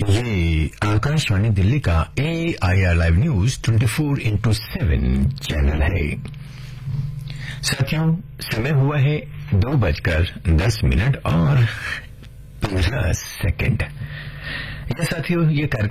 ये आकाशवाणी दिल्ली का AIR live news 24/7 channel है। साथियों, समय हुआ है 2:10 और 15 सेकंड। या साथियों, ये